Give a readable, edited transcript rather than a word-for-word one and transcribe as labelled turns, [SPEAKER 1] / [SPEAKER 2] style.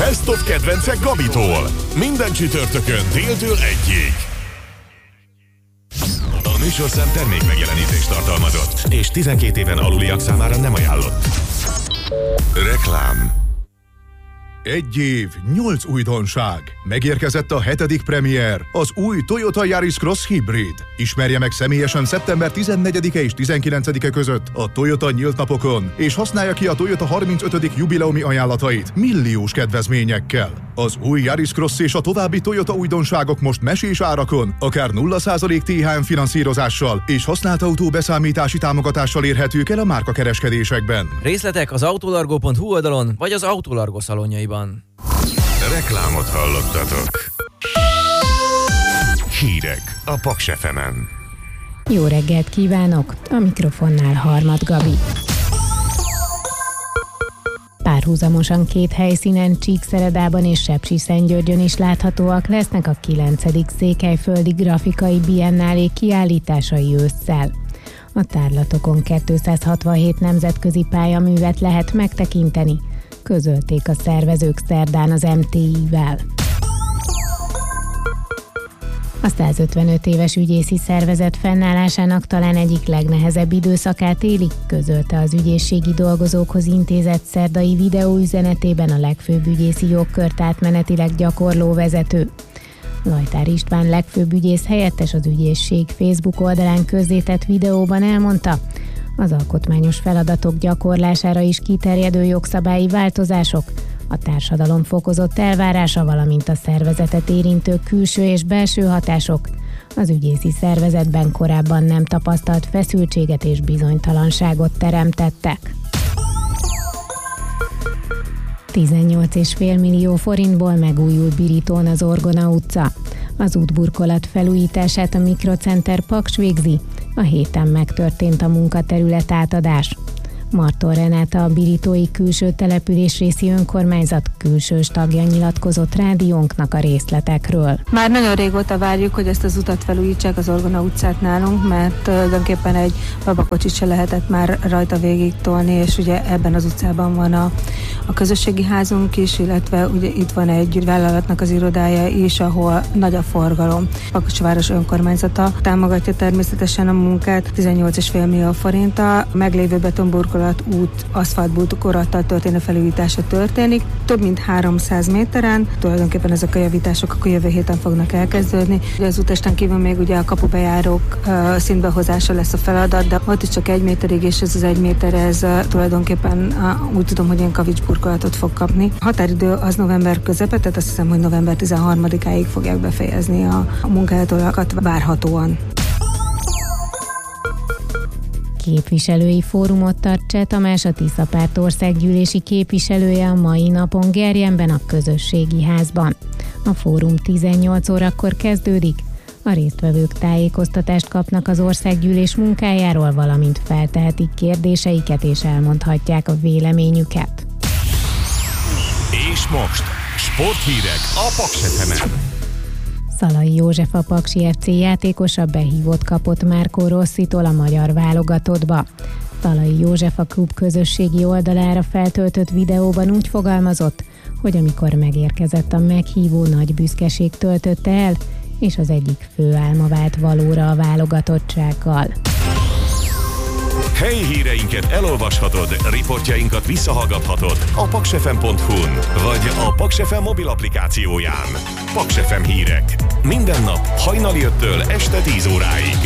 [SPEAKER 1] Best of kedvencek Gabitól. Minden csütörtökön déltől 1-ig. A műsorszám termék megjelenítést tartalmazott, és 12 éven aluliak számára nem ajánlott. Reklám.
[SPEAKER 2] 1 év, 8 újdonság. Megérkezett a 7. premier, az új Toyota Yaris Cross Hybrid. Ismerje meg személyesen szeptember 14-e és 19-e között a Toyota nyílt napokon, és használja ki a Toyota 35. jubileumi ajánlatait milliós kedvezményekkel. Az új Yaris Cross és a további Toyota újdonságok most mesés árakon, akár 0% THM finanszírozással és használt autó beszámítási támogatással érhetők el a márkakereskedésekben.
[SPEAKER 3] Részletek az autolargo.hu oldalon, vagy az Autolargo szalonjaiban.
[SPEAKER 1] Reklámot hallottatok. Hírek a Paks FM-en.
[SPEAKER 4] Jó reggelt kívánok! A mikrofonnál Harmat Gabi. Párhuzamosan 2 helyszínen, Csíkszeredában és Sepsiszentgyörgyön is láthatóak lesznek a 9. Székelyföldi Grafikai Biennálé kiállításai ősszel. A tárlatokon 267 nemzetközi pályaművet lehet megtekinteni, közölték a szervezők szerdán az MTI-vel. A 155 éves ügyészi szervezet fennállásának talán egyik legnehezebb időszakát éli, közölte az ügyészségi dolgozókhoz intézett szerdai videóüzenetében a legfőbb ügyészi jogkört átmenetileg gyakorló vezető. Lajtár István legfőbb ügyész helyettes az ügyészség Facebook oldalán közzétett videóban elmondta, az alkotmányos feladatok gyakorlására is kiterjedő jogszabályi változások, a társadalom fokozott elvárása, valamint a szervezetet érintő külső és belső hatások az ügyészi szervezetben korábban nem tapasztalt feszültséget és bizonytalanságot teremtettek. 18,5 millió forintból megújul Birítón az Orgona utca. Az útburkolat felújítását a Mikrocenter Paks végzi, a héten megtörtént a munkaterület átadás. Marton Renáta, a birítói külső településrészi önkormányzat külsős tagja nyilatkozott rádiónknak a részletekről.
[SPEAKER 5] Már nagyon régóta várjuk, hogy ezt az utat felújítsák, az Orgona utcát nálunk, mert tulajdonképpen egy babakocsit se lehetett már rajta végig tolni, és ugye ebben az utcában van a közösségi házunk is, illetve ugye itt van egy vállalatnak az irodája is, ahol nagy a forgalom. Pakosváros önkormányzata támogatja természetesen a munkát, 18,5 millió forinttal, a meglévő betonburkolat út aszfaltburkolattal történő felújítása történik. Több mint 300 méteren, tulajdonképpen ezek a javítások akkor jövő héten fognak elkezdődni. Ugye az útesten kívül még ugye a kapubejárók szintbehozása lesz a feladat, de ott is csak 1 méterig, és ez az 1 méter, ez tulajdonképpen úgy tudom, hogy ilyen kavicsburkolatot fog kapni. A határidő az november közepe, tehát azt hiszem, hogy november 13-áig fogják befejezni a munkálatot várhatóan.
[SPEAKER 4] Képviselői fórumot tart Cseh Tamás, a Tiszapárt országgyűlési képviselője a mai napon Gerjenben, a közösségi házban. A fórum 18 órakor kezdődik. A résztvevők tájékoztatást kapnak az országgyűlés munkájáról, valamint feltehetik kérdéseiket és elmondhatják a véleményüket.
[SPEAKER 1] És most sporthírek a Paks FM-en.
[SPEAKER 4] Szalai József, a Paksi FC játékosa behívót kapott Marco Rossitól a magyar válogatottba. Szalai József a klub közösségi oldalára feltöltött videóban úgy fogalmazott, hogy amikor megérkezett a meghívó, nagy büszkeség töltötte el, és az egyik fő álma vált valóra a válogatottsággal.
[SPEAKER 1] Helyi híreinket elolvashatod, riportjainkat visszahallgathatod a paksfm.hu-n, vagy a Paks FM mobil applikációján. Paks FM hírek. Minden nap hajnali 5-től este 10 óráig.